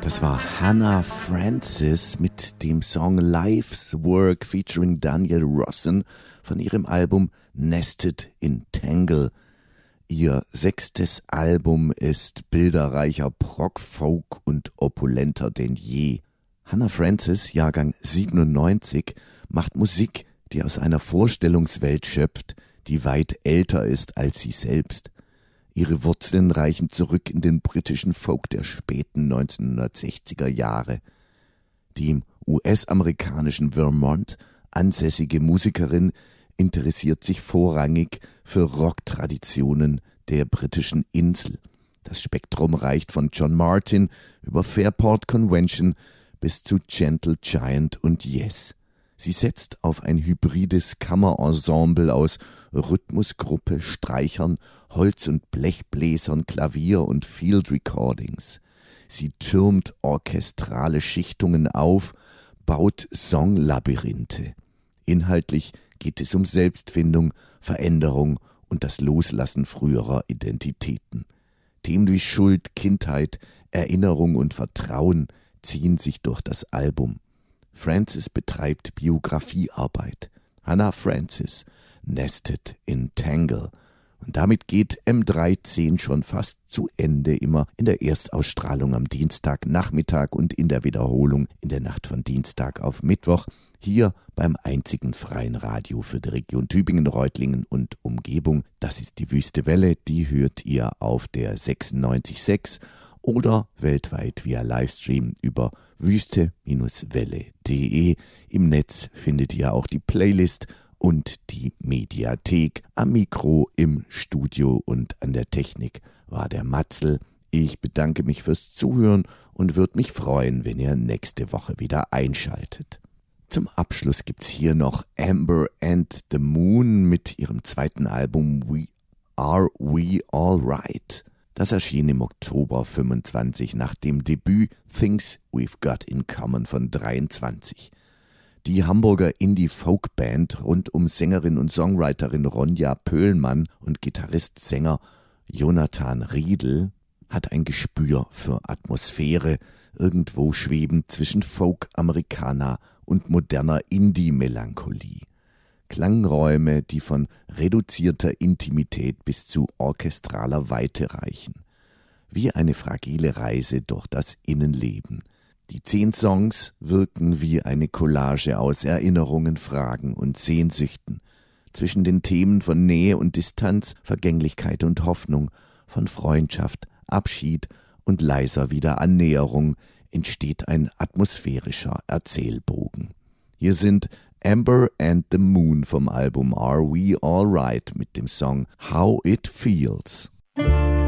Das war Hannah Francis mit dem Song Life's Work featuring Daniel Rossen von ihrem Album Nested in Tangle. Ihr 6. Album ist bilderreicher Prog, Folk und opulenter denn je. Hannah Francis, Jahrgang 97, macht Musik, die aus einer Vorstellungswelt schöpft, die weit älter ist als sie selbst. Ihre Wurzeln reichen zurück in den britischen Folk der späten 1960er Jahre. Die im US-amerikanischen Vermont ansässige Musikerin interessiert sich vorrangig für Rocktraditionen der britischen Insel. Das Spektrum reicht von John Martyn über Fairport Convention bis zu Gentle Giant und Yes. Sie setzt auf ein hybrides Kammerensemble aus Rhythmusgruppe, Streichern, Holz- und Blechbläsern, Klavier und Field Recordings. Sie türmt orchestrale Schichtungen auf, baut Songlabyrinthe. Inhaltlich geht es um Selbstfindung, Veränderung und das Loslassen früherer Identitäten. Themen wie Schuld, Kindheit, Erinnerung und Vertrauen ziehen sich durch das Album. Francis betreibt Biografiearbeit. Hannah Francis, Nested in Tangle. Und damit geht M13 schon fast zu Ende, immer in der Erstausstrahlung am Dienstagnachmittag und in der Wiederholung in der Nacht von Dienstag auf Mittwoch, hier beim einzigen freien Radio für die Region Tübingen, Reutlingen und Umgebung. Das ist die Wüste Welle, die hört ihr auf der 96.6 oder weltweit via Livestream über wüste-welle.de. Im Netz findet ihr auch die Playlist und die Mediathek. Am Mikro, im Studio und an der Technik war der Matzel. Ich bedanke mich fürs Zuhören und würde mich freuen, wenn ihr nächste Woche wieder einschaltet. Zum Abschluss gibt's hier noch Amber and the Moon mit ihrem 2. Album Are We Alright? Das erschien im Oktober 25 nach dem Debüt Things We've Got in Common von 23. Die Hamburger Indie-Folk-Band rund um Sängerin und Songwriterin Ronja Pöhlmann und Gitarrist-Sänger Jonathan Riedl hat ein Gespür für Atmosphäre, irgendwo schwebend zwischen Folk, Americana und moderner Indie-Melancholie. Klangräume, die von reduzierter Intimität bis zu orchestraler Weite reichen. Wie eine fragile Reise durch das Innenleben. Die 10 Songs wirken wie eine Collage aus Erinnerungen, Fragen und Sehnsüchten. Zwischen den Themen von Nähe und Distanz, Vergänglichkeit und Hoffnung, von Freundschaft, Abschied und leiser Wiederannäherung entsteht ein atmosphärischer Erzählbogen. Hier sind Amber and the Moon vom Album Are We Alright mit dem Song How It Feels.